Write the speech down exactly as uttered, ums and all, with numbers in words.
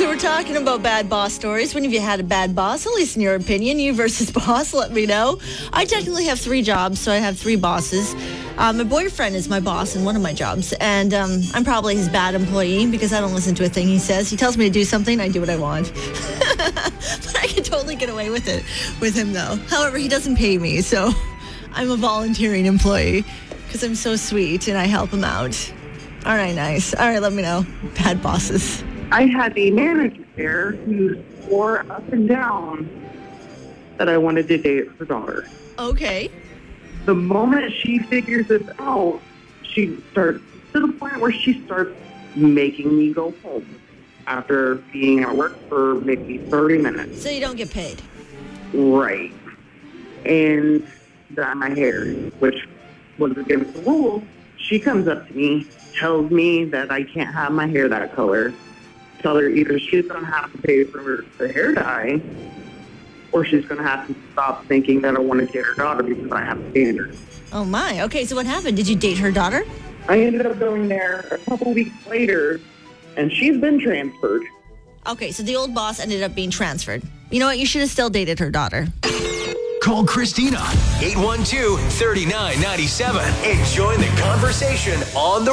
we're talking about bad boss stories. When have you had a bad boss? At least in your opinion, you versus boss, let me know. I technically have three jobs, so I have three bosses. Uh, my boyfriend is my boss in one of my jobs, and um, I'm probably his bad employee because I don't listen to a thing he says. He tells me to do something, I do what I want. But I can totally get away with it with him, though. However, he doesn't pay me, so I'm a volunteering employee because I'm so sweet and I help him out. All right, nice. All right, let me know. Bad bosses. I had a manager there who swore up and down that I wanted to date her daughter. Okay. The moment she figures this out, she starts to the point where she starts making me go home after being at work for maybe thirty minutes. So you don't get paid. Right. And dye my hair, which was against the rules. She comes up to me, tells me that I can't have my hair that color. Tell her either she's going to have to pay for the hair dye or she's going to have to stop thinking that I want to date her daughter because I have standards. Oh, my. Okay, so what happened? Did you date her daughter? I ended up going there a couple weeks later, and she's been transferred. Okay, so the old boss ended up being transferred. You know what? You should have still dated her daughter. Call Christina, eight one two, three nine nine seven, and join the conversation on the